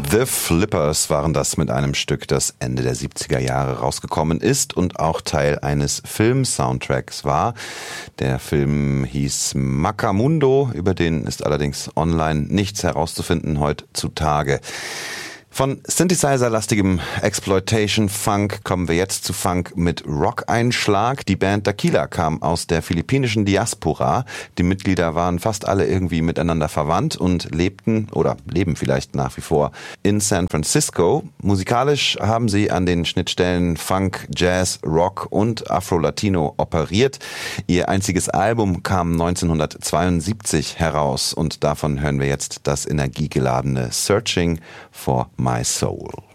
The Flippers waren das mit einem Stück, das Ende der 70er Jahre rausgekommen ist und auch Teil eines Film-Soundtracks war. Der Film hieß Macamundo, über den ist allerdings online nichts herauszufinden heutzutage. Von Synthesizer-lastigem Exploitation-Funk kommen wir jetzt zu Funk mit Rock-Einschlag. Die Band Daquila kam aus der philippinischen Diaspora. Die Mitglieder waren fast alle irgendwie miteinander verwandt und lebten oder leben vielleicht nach wie vor in San Francisco. Musikalisch haben sie an den Schnittstellen Funk, Jazz, Rock und Afro-Latino operiert. Ihr einziges Album kam 1972 heraus und davon hören wir jetzt das energiegeladene Searching for My Soul.